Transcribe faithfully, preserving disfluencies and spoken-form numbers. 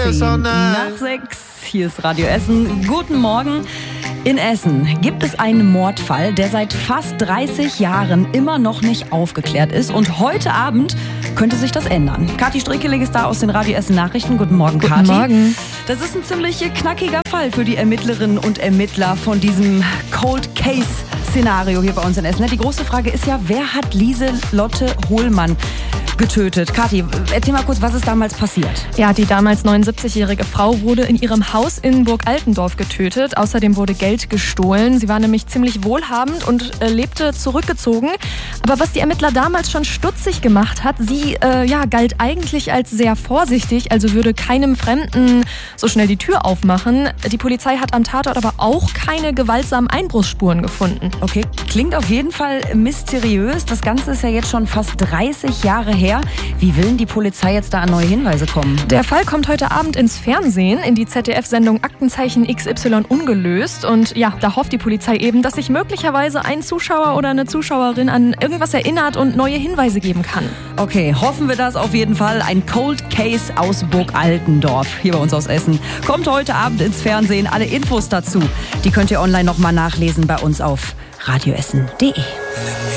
zehn nach sechs. Hier ist Radio Essen. Guten Morgen. In Essen gibt es einen Mordfall, der seit fast dreißig Jahren immer noch nicht aufgeklärt ist. Und heute Abend könnte sich das ändern. Kathi Strickelig ist da aus den Radio Essen Nachrichten. Guten Morgen, Kathi. Guten Morgen. Das ist ein ziemlich knackiger Fall für die Ermittlerinnen und Ermittler von diesem Cold Case Szenario hier bei uns in Essen. Die große Frage ist ja, wer hat Lieselotte Hohlmann getötet? Kathi, erzähl mal kurz, was ist damals passiert? Ja, die damals neunundsiebzigjährige Frau wurde in ihrem Haus in Burg Altendorf getötet. Außerdem wurde Geld gestohlen. Sie war nämlich ziemlich wohlhabend und äh, lebte zurückgezogen. Aber was die Ermittler damals schon stutzig gemacht hat, sie äh, ja, galt eigentlich als sehr vorsichtig, also würde keinem Fremden so schnell die Tür aufmachen. Die Polizei hat am Tatort aber auch keine gewaltsamen Einbruchsspuren gefunden. Okay, klingt auf jeden Fall mysteriös. Das Ganze ist ja jetzt schon fast dreißig Jahre her. Wie will denn die Polizei jetzt da an neue Hinweise kommen? Der Fall kommt heute Abend ins Fernsehen, in die Z D F-Sendung Aktenzeichen X Y ungelöst. Und ja, da hofft die Polizei eben, dass sich möglicherweise ein Zuschauer oder eine Zuschauerin an irgendwas erinnert und neue Hinweise geben kann. Okay, hoffen wir das auf jeden Fall. Ein Cold Case aus Burg Altendorf, hier bei uns aus Essen, kommt heute Abend ins Fernsehen. Alle Infos dazu, die könnt ihr online nochmal nachlesen bei uns auf radioessen punkt de.